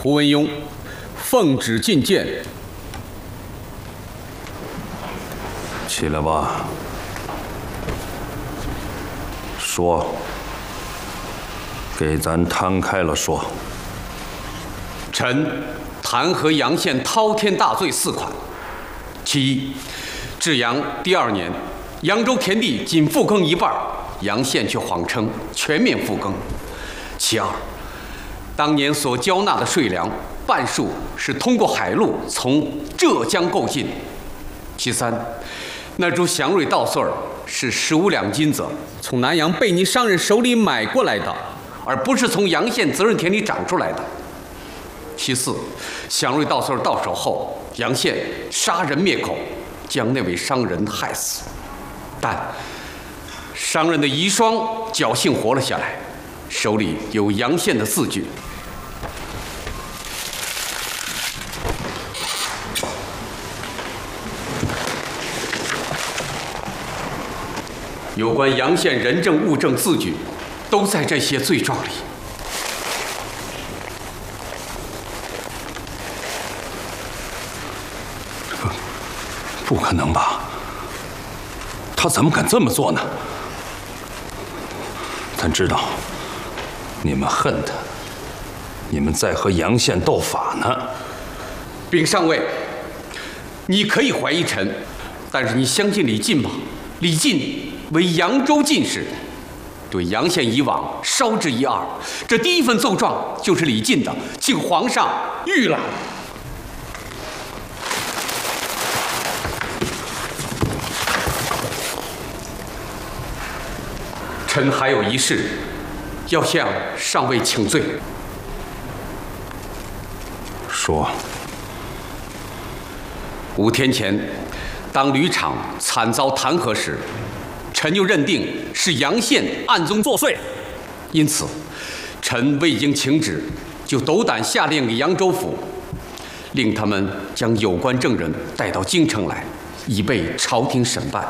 胡文庸奉旨觐见。 起来吧，说，给咱摊开了说。 臣弹劾阳县滔天大罪4款：其一，至阳第2年，扬州田地仅复耕1半，阳县却谎称全面复耕；其二，当年所交纳的税粮半数是通过海路从浙江购进；其三，那株祥瑞稻穗是15两金子从南阳贝尼商人手里买过来的，而不是从阳县责任田里长出来的；其四，祥瑞稻穗到手后，阳县杀人灭口，将那位商人害死，但商人的遗孀侥幸活了下来，手里有阳县的字据。有关阳县人证物证字据，都在这些罪状里。 不可能吧？他怎么敢这么做呢？咱知道，你们恨他，你们在和阳县斗法呢。 禀上尉，你可以怀疑臣，但是你相信李进吗？李进为扬州进士，对阳县以往稍知一二。这第一份奏状就是李进的，请皇上御览。臣还有一事，要向上尉请罪。 说。 5天前，当铝厂惨遭弹劾时，臣又认定是阳县暗中作祟，因此，臣未经请旨，就斗胆下令给扬州府，令他们将有关证人带到京城来，以备朝廷审办。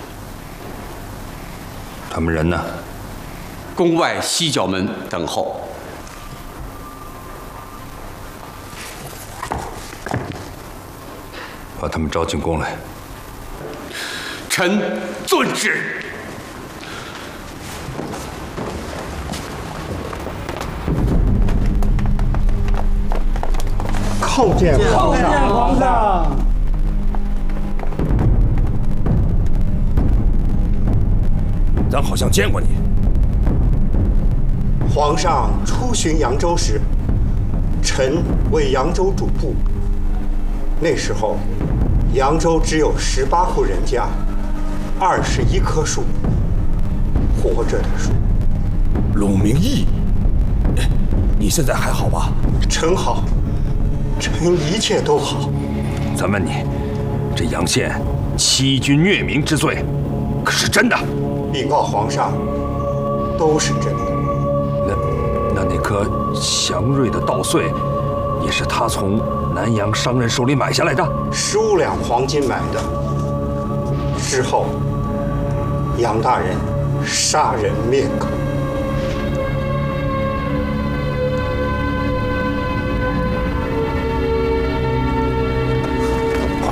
他们人呢？ 宫外西角门等候。 把他们招进宫来。 臣遵旨。 叩见皇上！皇上！ 咱好像见过你。 皇上出巡扬州时，臣为扬州主簿。那时候，扬州只有18户人家，21棵树，活着的树。 鲁明义，你现在还好吧？ 臣好，臣一切都好。 咱问你，这阳县欺君虐民之罪，可是真的？ 禀告皇上，都是真的。 那棵祥瑞的稻穗，也是他从南阳商人手里买下来的 ？15两黄金买的。之后，杨大人杀人灭口。